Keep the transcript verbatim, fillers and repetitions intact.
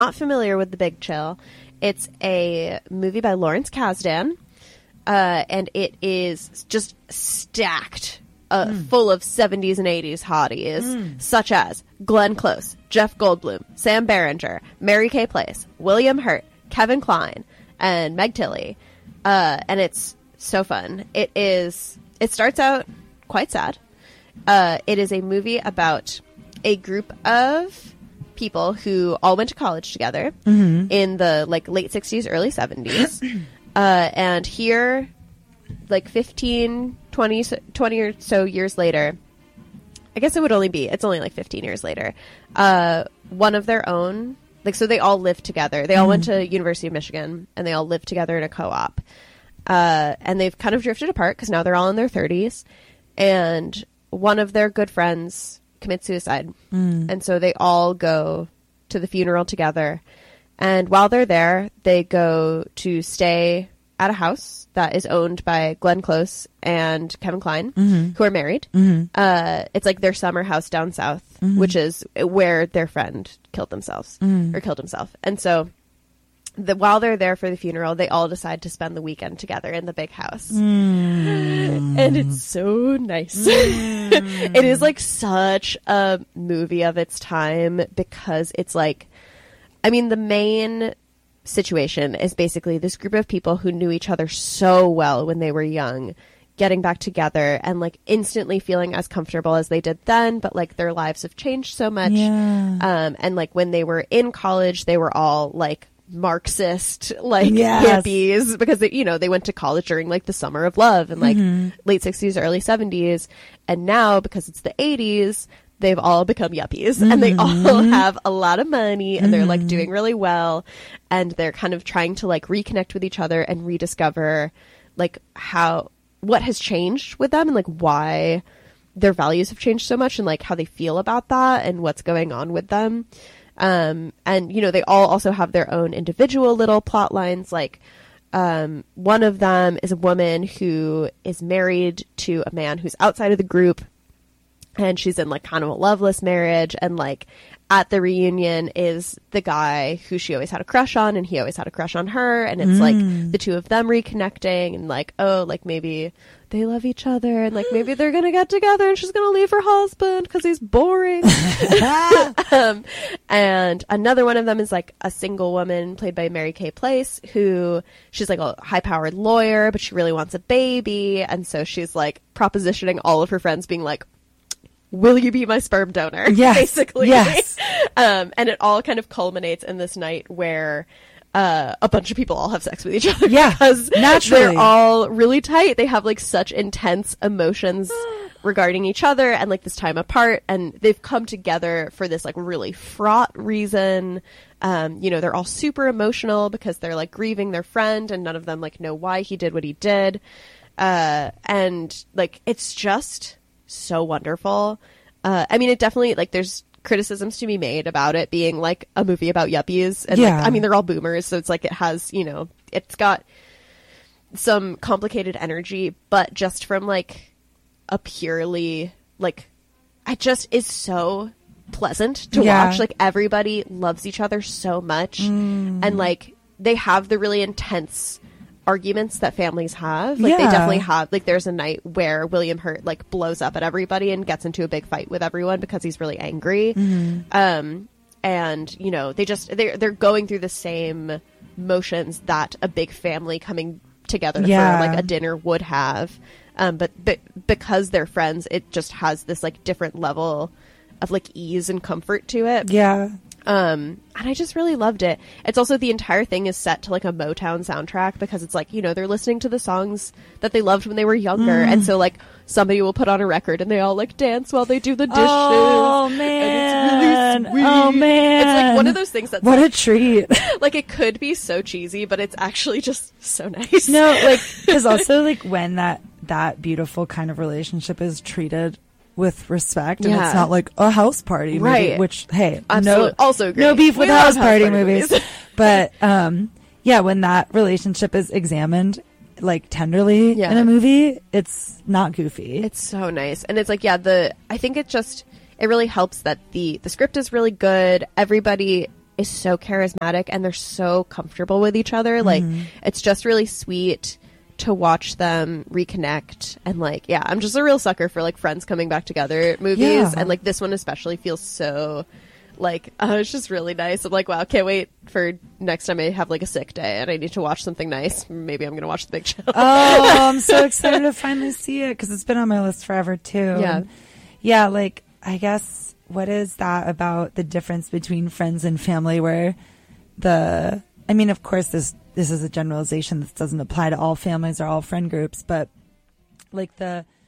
not familiar with The Big Chill, it's a movie by Lawrence Kasdan, uh, and it is just stacked uh, mm. full of seventies and eighties hotties, mm. such as Glenn Close, Jeff Goldblum, Sam Berenger, Mary Kay Place, William Hurt, Kevin Kline, and Meg Tilly. Uh, and it's so fun. It is. It starts out quite sad. Uh, it is a movie about a group of people who all went to college together mm-hmm. in the like late sixties, early seventies. uh, and here, like fifteen, twenty, twenty or so years later, I guess it would only be, it's only like fifteen years later, uh, one of their own, like, so they all lived together. They all mm-hmm. went to University of Michigan, and they all lived together in a co-op. Uh, and they've kind of drifted apart because now they're all in their thirties. And one of their good friends commits suicide. Mm. And so they all go to the funeral together. And while they're there, they go to stay at a house that is owned by Glenn Close and Kevin Kline, mm-hmm. who are married. Mm-hmm. Uh, it's like their summer house down south, mm-hmm. which is where their friend killed themselves mm. or killed himself. And so the, while they're there for the funeral, they all decide to spend the weekend together in the big house. Mm. And it's so nice. Mm. It is like such a movie of its time because it's like, I mean, the main situation is basically this group of people who knew each other so well when they were young getting back together and like instantly feeling as comfortable as they did then, but like their lives have changed so much. Yeah. Um, and like when they were in college, they were all like Marxist, like yes. hippies, because they, you know, they went to college during like the summer of love in like mm-hmm. late sixties, early seventies. And now because it's the eighties, they've all become yuppies mm-hmm. and they all have a lot of money and mm-hmm. they're like doing really well. And they're kind of trying to like reconnect with each other and rediscover like how, what has changed with them and like why their values have changed so much and like how they feel about that and what's going on with them. Um, and, you know, they all also have their own individual little plot lines. Like, um, one of them is a woman who is married to a man who's outside of the group. And she's in like kind of a loveless marriage. And like at the reunion is the guy who she always had a crush on and he always had a crush on her. And it's mm. like the two of them reconnecting and like, oh, like maybe they love each other and like maybe they're going to get together and she's going to leave her husband because he's boring. um, and another one of them is like a single woman played by Mary Kay Place who she's like a high powered lawyer, but she really wants a baby. And so she's like propositioning all of her friends being like, will you be my sperm donor? Yes. Basically. Yes. um, and it all kind of culminates in this night where uh, a bunch of people all have sex with each other. Yeah. Because naturally. They're all really tight. They have like such intense emotions regarding each other and like this time apart. And they've come together for this like really fraught reason. Um, you know, they're all super emotional because they're like grieving their friend and none of them like know why he did what he did. Uh, and like, it's just so wonderful. Uh, I mean, it definitely, like, there's criticisms to be made about it being, like, a movie about yuppies. And, yeah. like, I mean, they're all boomers, so it's, like, it has, you know, it's got some complicated energy, but just from, like, a purely, like, it just is so pleasant to yeah. watch. Like, everybody loves each other so much. Mm. And, like, they have the really intense arguments that families have. Like, yeah. they definitely have, like, there's a night where William Hurt, like, blows up at everybody and gets into a big fight with everyone because he's really angry. Mm-hmm. Um, and, you know, they just, they're, they're going through the same motions that a big family coming together yeah. for, like, a dinner would have. Um, but, but because they're friends, it just has this, like, different level of, like, ease and comfort to it. Yeah. Um, and I just really loved it. It's also, the entire thing is set to like a Motown soundtrack because it's like, you know, they're listening to the songs that they loved when they were younger. Mm. And so like somebody will put on a record and they all like dance while they do the dishes. Oh man. And it's really sweet. Oh man. It's like one of those things that's what like, a treat. Like it could be so cheesy, but it's actually just so nice. No, like, cause also like when that, that beautiful kind of relationship is treated with respect and yeah. it's not like a house party movie, right. which hey, Absolutely. no, also great. no beef with house, house party, party movies. movies. But um, yeah, when that relationship is examined like tenderly yeah. in a movie, it's not goofy. It's so nice, and it's like yeah, the I think it just it really helps that the the script is really good. Everybody is so charismatic and they're so comfortable with each other. Like, Mm-hmm. it's just really sweet to watch them reconnect. And like, yeah, I'm just a real sucker for like friends coming back together movies. Yeah. And like this one especially feels so like, uh, it's just really nice. I'm like, wow, can't wait for next time I have like a sick day and I need to watch something nice. Maybe I'm going to watch The Big Chill. Oh, I'm so excited to finally see it because it's been on my list forever too. Yeah. And yeah, like, I guess, what is that about the difference between friends and family where the, I mean, of course, this, this is a generalization. This doesn't apply to all families or all friend groups, but like the,